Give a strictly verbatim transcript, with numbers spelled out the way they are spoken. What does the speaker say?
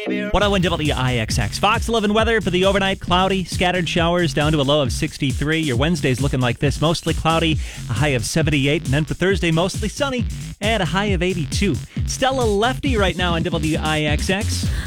one oh one W I X X. Fox eleven weather for the overnight. Cloudy, scattered showers down to a low of sixty-three. Your Wednesday's looking like this. Mostly cloudy, a high of seventy-eight. And then for Thursday, mostly sunny and a high of eighty-two. Stella Lefty right now on W I X X.